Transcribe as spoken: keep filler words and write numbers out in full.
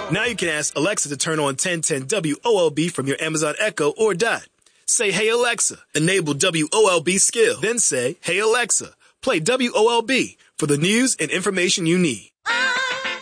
Now you can ask Alexa to turn on ten ten W O L B from your Amazon Echo or Dot. Say, hey Alexa, enable W O L B skill. Then say, hey Alexa, play W O L B for the news and information you need.